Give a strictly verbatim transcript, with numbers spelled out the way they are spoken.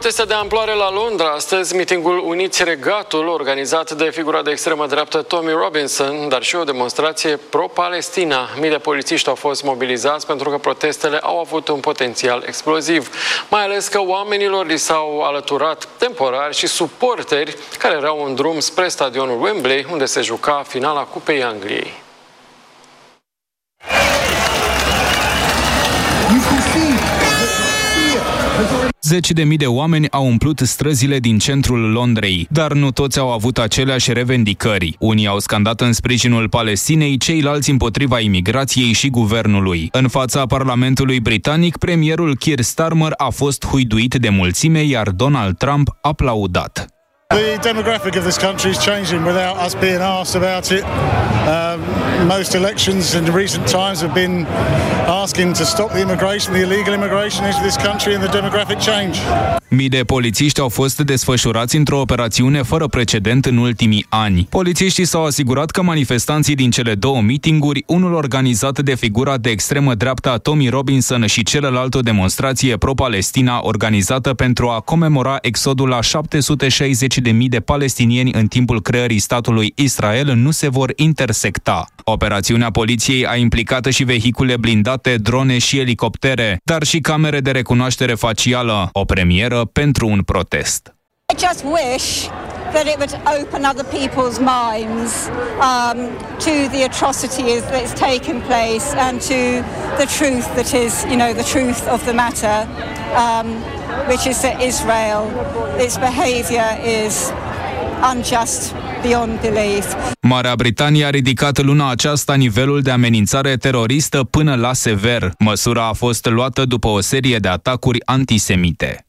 Proteste de amploare la Londra. Astăzi, mitingul Uniți Regatul, organizat de figura de extremă dreaptă Tommy Robinson, dar și o demonstrație pro-Palestina. Mii de polițiști au fost mobilizați pentru că protestele au avut un potențial exploziv. Mai ales că oamenilor li s-au alăturat temporari și suporteri care erau în drum spre stadionul Wembley, unde se juca finala Cupei Angliei. Zeci de mii de oameni au umplut străzile din centrul Londrei, dar nu toți au avut aceleași revendicări. Unii au scandat în sprijinul Palestinei, ceilalți împotriva imigrației și guvernului. În fața Parlamentului Britanic, premierul Keir Starmer a fost huiduit de mulțime, iar Donald Trump aplaudat. The demographic of this country is changing without us being asked about it. Um, most elections in recent times have been asking to stop the immigration, the illegal immigration into this country and the demographic change. Mii de polițiști au fost desfășurați într-o operațiune fără precedent în ultimii ani. Polițiștii s-au asigurat că manifestanții din cele două mitinguri, unul organizat de figura de extremă dreapta Tommy Robinson și celălalt o demonstrație pro-Palestina organizată pentru a comemora exodul a șapte sute șaizeci de mii de palestinieni în timpul creării statului Israel, nu se vor intersecta. Operațiunea poliției a implicat și vehicule blindate, drone și elicoptere, dar și camere de recunoaștere facială, o premieră pentru un protest. I just wish that it would open other people's minds um, to the atrocities that's taken place and to the truth that is, you know, the truth of the matter, um, which is that Israel, its behaviour is unjust beyond belief. Marea Britanie a ridicat luna aceasta nivelul de amenințare teroristă până la sever. Măsura a fost luată după o serie de atacuri antisemite.